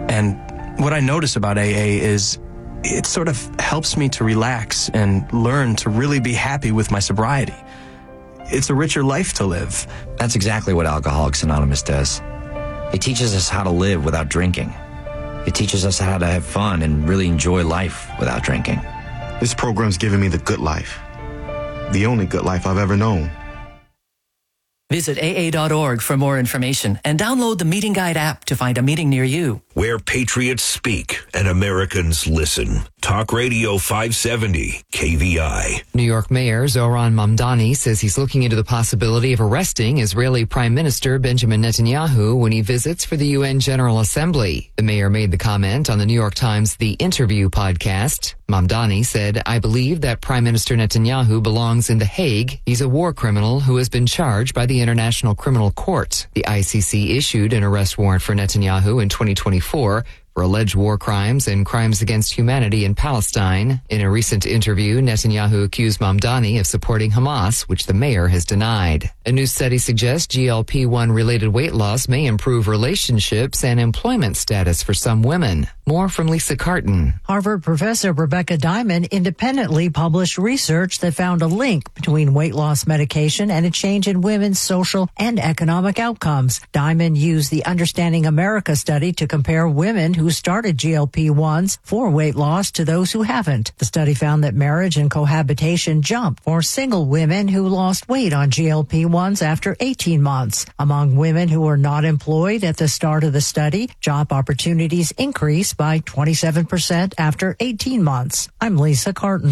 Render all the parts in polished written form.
And what I notice about AA is it sort of helps me to relax and learn to really be happy with my sobriety. It's a richer life to live. That's exactly what Alcoholics Anonymous does. It teaches us how to live without drinking. It teaches us how to have fun and really enjoy life without drinking. This program's given me the good life. The only good life I've ever known. Visit AA.org for more information and download the Meeting Guide app to find a meeting near you. Where patriots speak and Americans listen. Talk Radio 570, KVI. New York Mayor Zoran Mamdani says he's looking into the possibility of arresting Israeli Prime Minister Benjamin Netanyahu when he visits for the UN General Assembly. The mayor made the comment on the New York Times The Interview podcast. Mamdani said, "I believe that Prime Minister Netanyahu belongs in The Hague. He's a war criminal who has been charged by the International Criminal Court." The ICC issued an arrest warrant for Netanyahu in 2024 for alleged war crimes and crimes against humanity in Palestine. In a recent interview, Netanyahu accused Mamdani of supporting Hamas, which the mayor has denied. A new study suggests GLP-1 related weight loss may improve relationships and employment status for some women. More from Lisa Carton. Harvard professor Rebecca Diamond independently published research that found a link between weight loss medication and a change in women's social and economic outcomes. Diamond used the Understanding America study to compare women who started GLP-1s for weight loss to those who haven't. The study found that marriage and cohabitation jumped for single women who lost weight on GLP-1s after 18 months. Among women who were not employed at the start of the study, job opportunities increased by 27% after 18 months. I'm Lisa Carton.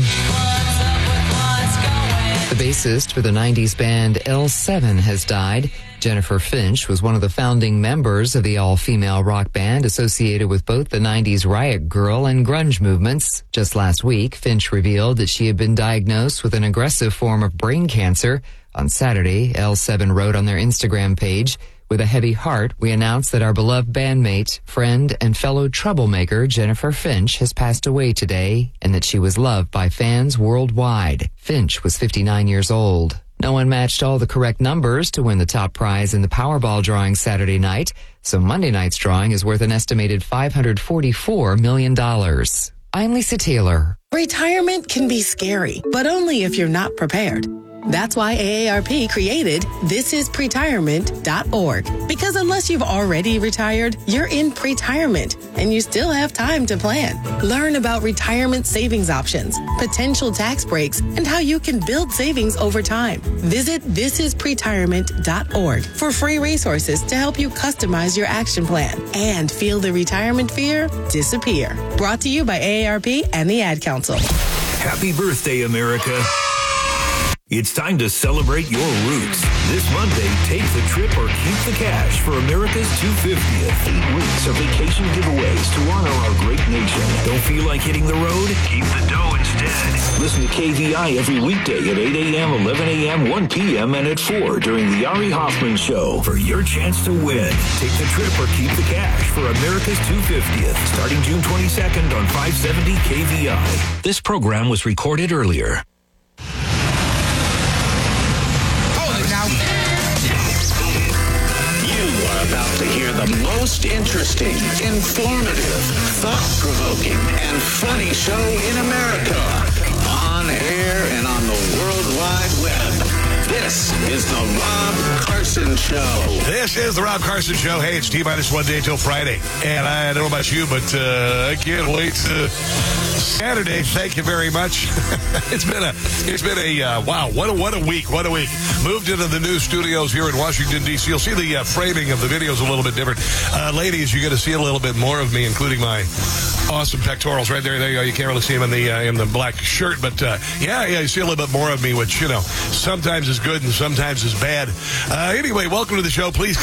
The bassist for the 90s band L7 has died. Jennifer Finch was one of the founding members of the all-female rock band associated with both the 90s Riot Grrrl and grunge movements. Just last week, Finch revealed that she had been diagnosed with an aggressive form of brain cancer. On Saturday, L7 wrote on their Instagram page, "With a heavy heart, we announce that our beloved bandmate, friend, and fellow troublemaker Jennifer Finch has passed away today and that she was loved by fans worldwide." Finch was 59 years old. No one matched all the correct numbers to win the top prize in the Powerball drawing Saturday night, so Monday night's drawing is worth an estimated $544 million. I'm Lisa Taylor. Retirement can be scary, but only if you're not prepared. That's why AARP created thisispretirement.org. Because unless you've already retired, you're in pretirement and you still have time to plan. Learn about retirement savings options, potential tax breaks, and how you can build savings over time. Visit thisispretirement.org for free resources to help you customize your action plan and feel the retirement fear disappear. Brought to you by AARP and the Ad Council. Happy birthday, America. It's time to celebrate your roots. This Monday, take the trip or keep the cash for America's 250th. 8 weeks of vacation giveaways to honor our great nation. Don't feel like hitting the road? Keep the dough instead. Listen to KVI every weekday at 8 a.m., 11 a.m., 1 p.m., and at 4 during the Ari Hoffman Show for your chance to win. Take the trip or keep the cash for America's 250th, starting June 22nd on 570 KVI. This program was recorded earlier. About to hear the most interesting, informative, thought-provoking, and funny show in America. On air and on the World Wide Web. This is the Rob Carson Show. This is the Rob Carson Show. Hey, it's T-minus 1 day till Friday. And I don't know about you, but I can't wait to Saturday. Thank you very much. It's been a wow, what a week. Moved into the new studios here in Washington, D.C. You'll see the framing of the videos a little bit different. Ladies, you're going to see a little bit more of me, including my awesome pectorals right there. There you go. You can't really see them in the black shirt, but yeah, you see a little bit more of me, which, sometimes is good and sometimes is bad. Anyway, welcome to the show. Please